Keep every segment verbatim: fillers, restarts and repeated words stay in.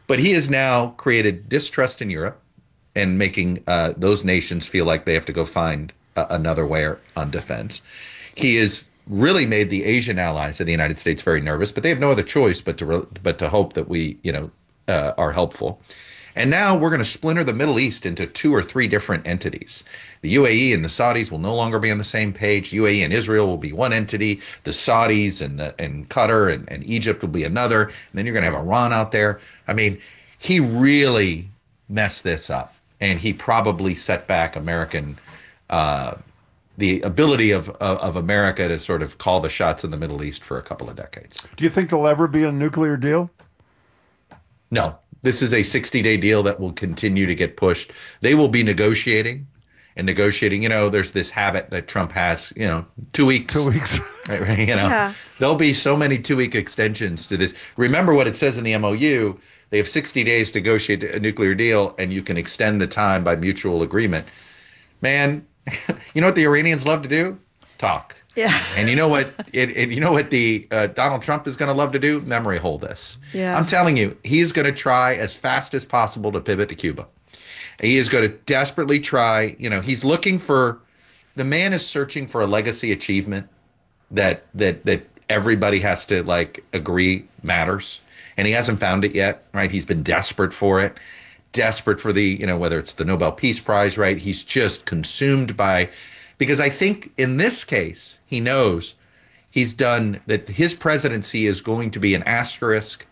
But he has now created distrust in Europe and making uh, those nations feel like they have to go find uh, another way on defense. He has really made the Asian allies of the United States very nervous, but they have no other choice but to re- but to hope that we, you know, uh, are helpful. And now we're going to splinter the Middle East into two or three different entities. The U A E and the Saudis will no longer be on the same page. U A E and Israel will be one entity. The Saudis and the, and Qatar and, and Egypt will be another. And then you're going to have Iran out there. I mean, he really messed this up, and he probably set back American uh, the ability of, of of America to sort of call the shots in the Middle East for a couple of decades. Do you think there'll ever be a nuclear deal? No, this is a sixty-day deal that will continue to get pushed. They will be negotiating and negotiating. You know, there's this habit that Trump has, you know, two weeks. Two weeks. Right, right, you know, Yeah. there'll be so many two-week extensions to this. Remember what it says in the M O U. They have sixty days to negotiate a nuclear deal, and you can extend the time by mutual agreement. Man, you know what the Iranians love to do? Talk. Yeah. And you know what? It, it, you know what the uh, Donald Trump is going to love to do? Memory hole this. Yeah. I'm telling you, he's going to try as fast as possible to pivot to Cuba. He is going to desperately try. You know, he's looking for. The man is searching for a legacy achievement that that that everybody has to like agree matters, and he hasn't found it yet. Right? He's been desperate for it. Desperate for the, you know, whether it's the Nobel Peace Prize, right? He's just consumed by, because I think in this case, he knows he's done that his presidency is going to be an asterisk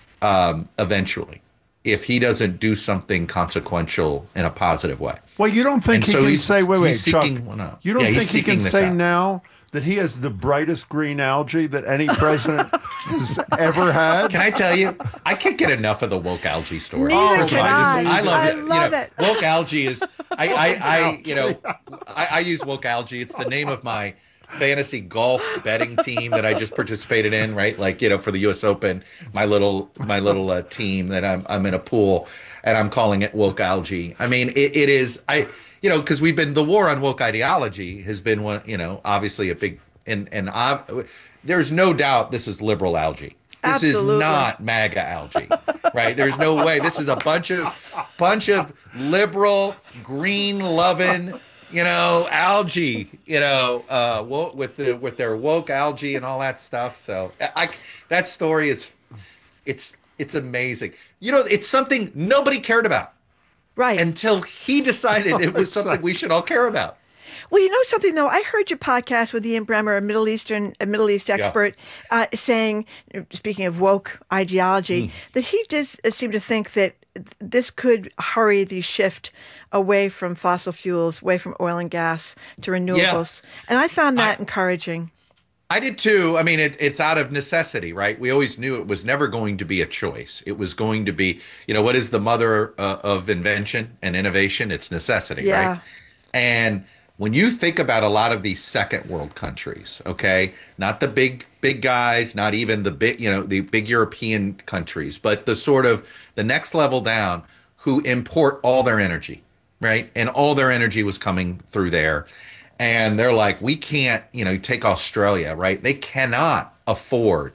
um, eventually if he doesn't do something consequential in a positive way. Well, you don't think And he so can he's- say, wait, wait, he's Chuck, seeking one out. you don't Yeah, he's think he can seeking this say out. now that he has the brightest green algae that any president has ever had? Can I tell you, I can't get enough of the woke algae story. Neither First of can all, I. just- I love I it. You love know, it. Woke algae is, I, I, I you know, I, I use woke algae. It's the name of my fantasy golf betting team that I just participated in, right? Like, you know, for the U S Open, my little, my little uh, team that I'm, I'm in a pool and I'm calling it woke algae. I mean, it, it is, I, you know, because we've been, the war on woke ideology has been one, you know, obviously a big, and, and I, there's no doubt this is liberal algae. This Absolutely. is not MAGA algae, right? There's no way. This is a bunch of, bunch of liberal, green loving, you know, algae, you know, uh, wo- with the with their woke algae and all that stuff. So I, that story is, it's it's amazing. You know, it's something nobody cared about Right. until he decided it was something we should all care about. Well, you know something though. I heard your podcast with Ian Bremmer, a Middle Eastern, a Middle East expert, uh, saying, speaking of woke ideology, that he does seem to think that this could hurry the shift away from fossil fuels, away from oil and gas to renewables, and I found that I- encouraging. I did too. I mean, it, it's out of necessity, right? We always knew it was never going to be a choice. It was going to be, you know, what is the mother uh, of invention and innovation? It's necessity, Yeah. right? And when you think about a lot of these second world countries, okay, not the big, big guys, not even the big, you know, the big European countries, but the sort of the next level down who import all their energy, right? And all their energy was coming through there. And they're like, we can't, you know, take Australia, right? They cannot afford,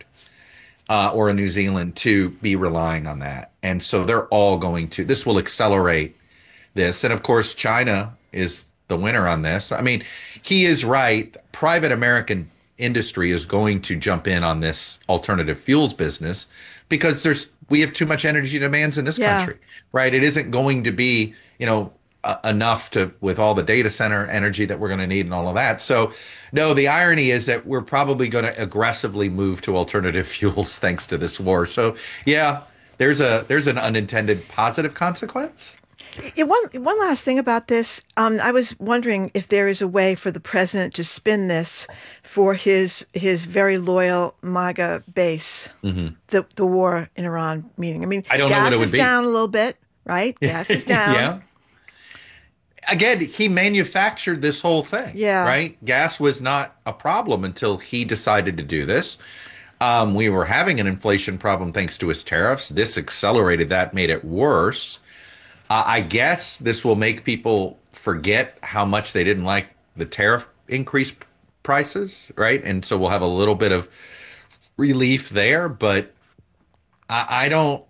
uh, or a New Zealand to be relying on that. And so they're all going to, this will accelerate this. And of course, China is the winner on this. I mean, he is right. Private American industry is going to jump in on this alternative fuels business because there's, we have too much energy demands in this Yeah. country, right? It isn't going to be, you know, uh, enough to with all the data center energy that we're going to need and all of that. So no, the irony is that we're probably going to aggressively move to alternative fuels thanks to this war. So yeah, there's a there's an unintended positive consequence. Yeah, one one last thing about this. Um, I was wondering if there is a way for the president to spin this for his his very loyal MAGA base, the the war in Iran meeting. I mean, I don't know gas what it would is be. down a little bit, right? Gas is down. Yeah. Again, he manufactured this whole thing. Yeah. Right? Gas was not a problem until he decided to do this. Um, we were having an inflation problem thanks to his tariffs. This accelerated that, made it worse. Uh, I guess this will make people forget how much they didn't like the tariff increase prices, right? And so we'll have a little bit of relief there. But I, I don't,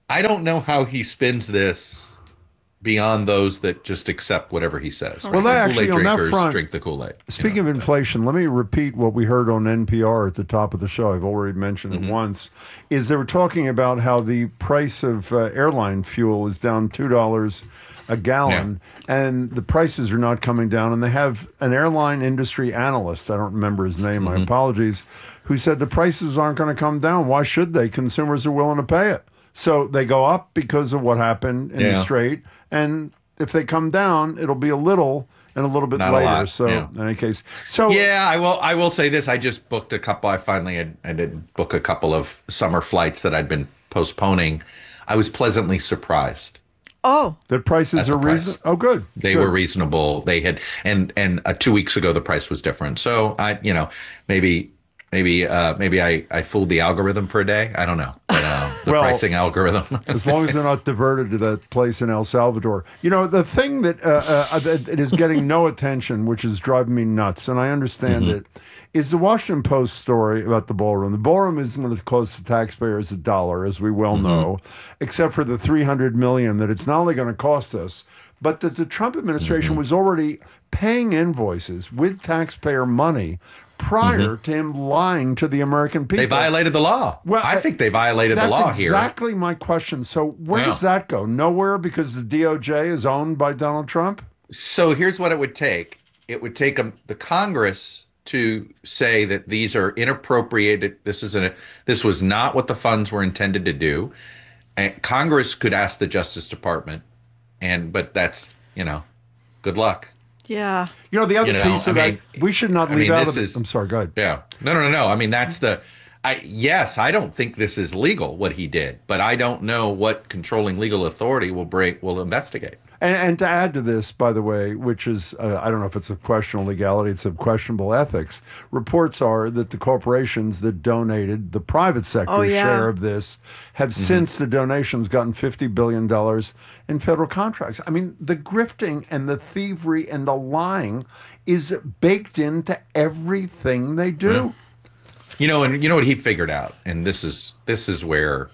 I don't know how he spins this beyond those that just accept whatever he says. Well, they actually, on that drinkers front, drink the Kool-Aid. Speaking you know? of inflation, let me repeat what we heard on N P R at the top of the show. I've already mentioned Mm-hmm. it once. Is they were talking about how the price of uh, airline fuel is down two dollars a gallon, and the prices are not coming down. And they have an airline industry analyst, I don't remember his name, my apologies, who said the prices aren't going to come down. Why should they? Consumers are willing to pay it. So they go up because of what happened in the Yeah. Strait, and if they come down, it'll be a little and a little bit Not a later. lot, So yeah. in any case, so Yeah, I will. I will say this: I just booked a couple. I finally had, I did book a couple of summer flights that I'd been postponing. I was pleasantly surprised. Oh, the prices the are price. reasonable. Oh, good. They Good. were reasonable. They had, and and uh, two weeks ago the price was different. So I, you know, maybe maybe uh, maybe I I fooled the algorithm for a day. I don't know, but uh, the Well, pricing algorithm. as long as they're not diverted to that place in El Salvador. You know, the thing that, uh, uh, that it is getting no attention, which is driving me nuts, and I understand Mm-hmm. it, is the Washington Post story about the ballroom. The ballroom isn't going to cost the taxpayers a dollar, as we well Mm-hmm. know, except for the three hundred million dollars that it's not only going to cost us, but that the Trump administration Mm-hmm. was already paying invoices with taxpayer money prior to him lying to the American people. They violated the law. Well, I I- think they violated the That's law here. exactly my question. So where Yeah. does that go? Nowhere, because the D O J is owned by Donald Trump? So here's what it would take. It would take um, the Congress to say that these are inappropriate. This is a this was not what the funds were intended to do. And Congress could ask the Justice Department, and but that's you know, good luck. yeah. You know, the other You know, piece of I that, mean- we should not I leave mean, out this of it. is- I'm sorry, go ahead. Yeah. No, no, no, no. I mean, that's the. I yes, I don't think this is legal what he did, but I don't know what controlling legal authority will break will investigate. And, and to add to this, by the way, which is, uh, I don't know if it's of questionable legality, it's of questionable ethics, reports are that the corporations that donated the private sector Oh, yeah. share of this have since the donations gotten fifty billion dollars in federal contracts. I mean, the grifting and the thievery and the lying is baked into everything they do. You know, and you know what he figured out, and this is this is where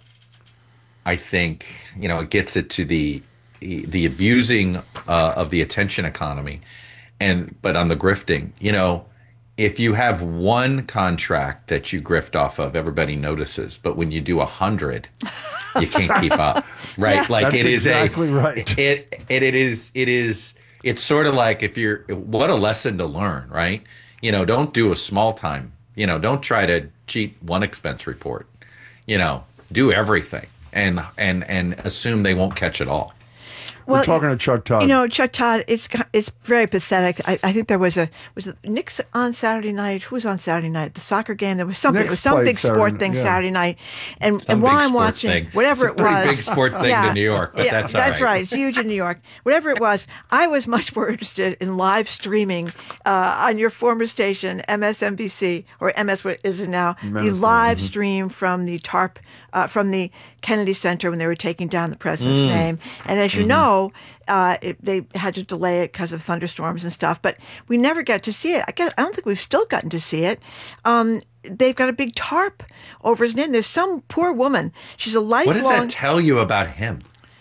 I think you know it gets it to the the abusing uh, of the attention economy, and but on the grifting, you know, if you have one contract that you grift off of, everybody notices, but when you do a hundred, you can't keep up, right? Yeah. Like That's it is exactly a right. It, it it is it is it's sort of like if you're what a lesson to learn, right? You know, don't do a small time. You know, don't try to cheat one expense report. You know, do everything and and and assume they won't catch it all. We're Well, talking to Chuck Todd. You know, Chuck Todd, it's it's very pathetic. I, I think there was a was it Knicks on Saturday night. Who was on Saturday night? The soccer game. There was something. Knicks it was some played big sport Saturday- thing yeah. Saturday night. And Some and while big I'm sport watching thing. whatever It's a it pretty was, big sport thing yeah, to New York, but yeah, that's all that's right. right. It's huge in New York. Whatever it was, I was much more interested in live streaming uh, on your former station, M S N B C or M S. What is it now? The M S, live mhm. stream from the TARP uh, from the Kennedy Center when they were taking down the president's Mm. name. And as you Mm-hmm. know, uh, it, they had to delay it because of thunderstorms and stuff. But we never got to see it. I, guess, I don't think we've still gotten to see it. Um, they've got a big tarp over his name. There's some poor woman. She's a What lifelong. does that tell you about him?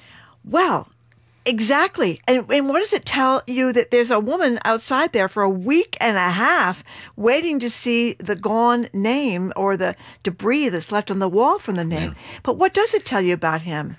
Well, exactly. And, and what does it tell you that there's a woman outside there for a week and a half waiting to see the gone name or the debris that's left on the wall from the name? But what does it tell you about him?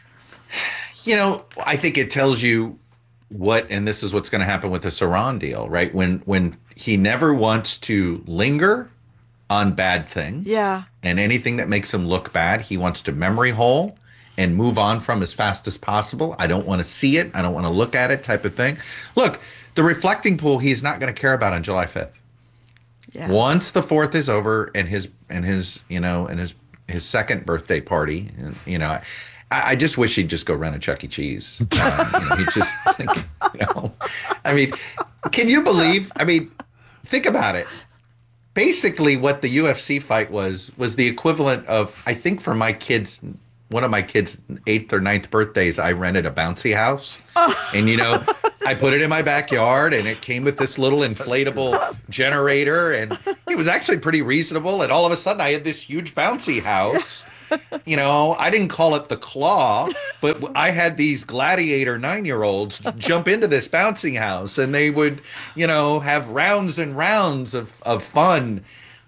You know, I think it tells you what, and this is what's going to happen with this Iran deal, right? When when he never wants to linger on bad things, Yeah. and anything that makes him look bad, he wants to memory hole and move on from as fast as possible. I don't want to see it. I don't want to look at it, type of thing. Look, the reflecting pool, he's not going to care about on July fifth. Yeah. Once the fourth is over, and his and his you know and his his second birthday party, and, you know. I, I just wish he'd just go run a Chuck E. Cheese. Um, you know, he just, you know, I mean, can you believe? I mean, think about it. Basically, what the U F C fight was was the equivalent of, I think, for my kids, one of my kids' eighth or ninth birthdays, I rented a bouncy house, and you know, I put it in my backyard, and it came with this little inflatable generator, and it was actually pretty reasonable. And all of a sudden, I had this huge bouncy house. You know, I didn't call it the claw, but I had these gladiator nine-year-olds jump into this bouncing house, and they would, you know, have rounds and rounds of, of fun.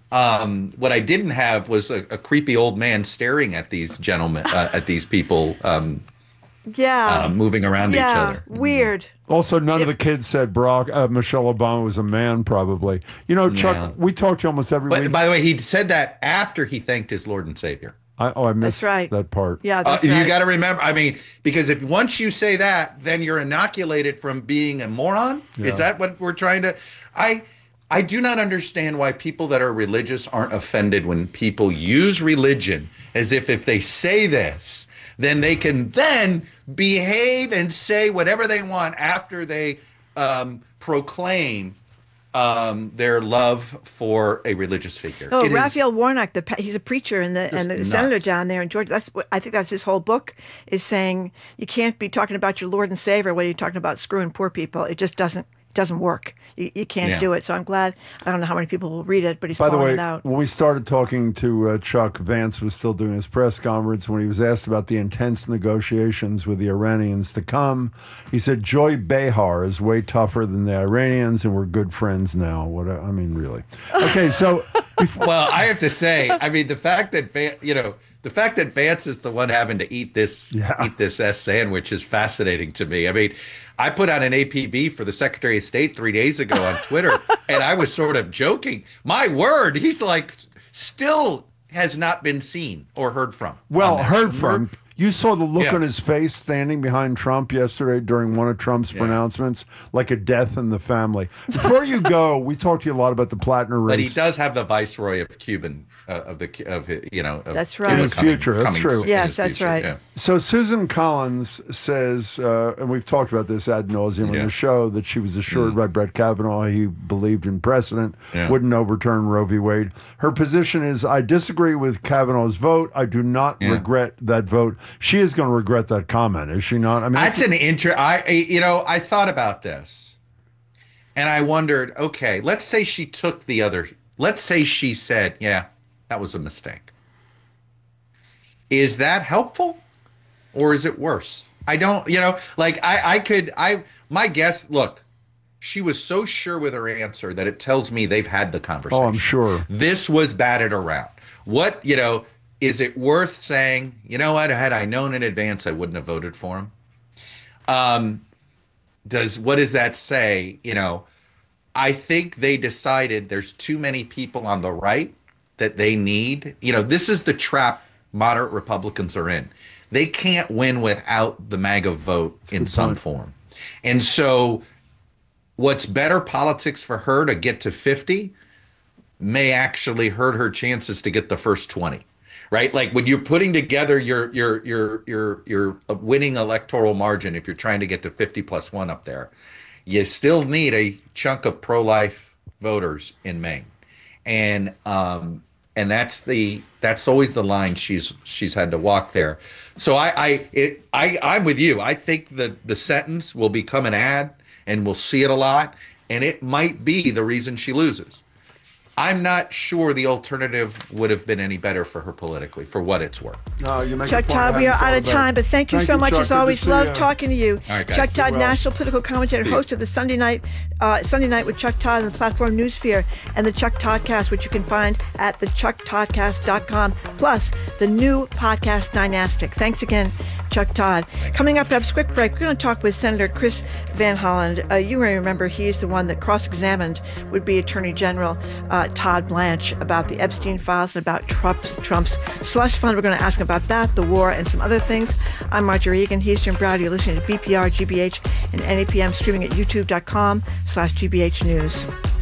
Um, what I didn't have was a, a creepy old man staring at these gentlemen, uh, at these people, um, yeah, uh, moving around yeah, each other. Weird. Also, none of the kids said Barack, uh, Michelle Obama was a man, probably. You know, Chuck, Yeah. we talk to you almost every But week. by the way, he said that after he thanked his Lord and Savior. I, oh, I missed That's right. that part. Yeah, Uh, that's you right. got to remember, I mean, because if once you say that, then you're inoculated from being a moron. Yeah. Is that what we're trying to? I I do not understand why people that are religious aren't offended when people use religion as if if they say this, then they can then behave and say whatever they want after they um, proclaim um, their love for a religious figure. Oh, It is- Raphael Warnock, the he's a preacher and the and the Just senator nuts. down there in Georgia. That's what I think. That's his whole book is saying you can't be talking about your Lord and Savior when you're talking about screwing poor people. It just doesn't doesn't work. You, you can't Yeah. do it. So I'm glad. I don't know how many people will read it, but he's By the calling way, it out. when we started talking to uh, Chuck, Vance was still doing his press conference. When he was asked about the intense negotiations with the Iranians to come, he said, Joy Behar is way tougher than the Iranians, and we're good friends now. What a, I mean, really. Okay, so before, Well, I have to say, I mean, the fact that Van, you know, the fact that Vance is the one having to eat this Yeah. eat this S sandwich is fascinating to me. I mean, I put out an A P B for the Secretary of State three days ago on Twitter, and I was sort of joking. My word, he's like still has not been seen or heard from. well, on that. heard from. You saw the look Yeah. on his face standing behind Trump yesterday during one of Trump's pronouncements, like a death in the family. Before you go, we talked to you a lot about the Plattner race. But he does have the viceroy of Cuban uh, of the of you know. Of That's right. Cuba In his coming- future, that's coming true. soon in Yes, his that's future, right. yeah. So Susan Collins says, uh, and we've talked about this ad nauseum on Yeah. the show, that she was assured by Brett Kavanaugh he believed in precedent, Yeah. wouldn't overturn Roe v. Wade. Her position is, I disagree with Kavanaugh's vote. I do not Yeah. regret that vote. She is going to regret that comment, is she not? I mean, That's it's- an inter. I I- you know I thought about this, and I wondered. Okay, let's say she took the other. Let's say she said, "Yeah, that was a mistake." Is that helpful, or is it worse? I don't. You know, like I I could I my guess. Look, she was so sure with her answer that it tells me they've had the conversation. oh, I'm sure. This was batted around. What, you know, is it worth saying, you know what, had I known in advance, I wouldn't have voted for him? Um, does, what does that say? You know, I think they decided there's too many people on the right that they need. You know, this is the trap moderate Republicans are in. They can't win without the MAGA vote in some point. form. And so what's better politics for her to get to fifty may actually hurt her chances to get the first twenty, right? Like when you're putting together your your your your your winning electoral margin, if you're trying to get to fifty plus one up there, you still need a chunk of pro-life voters in Maine, and um and that's the that's always the line she's she's had to walk there. So I I it I I'm with you. I think the the sentence will become an ad, and we'll see it a lot, and it might be the reason she loses. I'm not sure the alternative would have been any better for her politically, for what it's worth. No, you make a Chuck point I Todd, we hadn't are out thought of about. time, but thank you Thank so you, much Chuck. as Good to always. see Love you. talking to you. All right, guys. Chuck Todd, well. national political commentator, See you. host of the Sunday night uh, Sunday night with Chuck Todd on the platform Newsphere, and the Chuck Toddcast, which you can find at the chuck toddcast dot com, plus the new podcast Dynastic. Thanks again, Chuck Todd. Coming up after a quick break, we're going to talk with Senator Chris Van Hollen. Uh, you may remember he's the one that cross-examined would-be Attorney General uh, Todd Blanche about the Epstein files and about Trump's, Trump's slush fund. We're going to ask him about that, the war, and some other things. I'm Marjorie Egan. He's Jim Browder. You're listening to B P R, G B H, and N A P M, streaming at youtube dot com slash G B H News.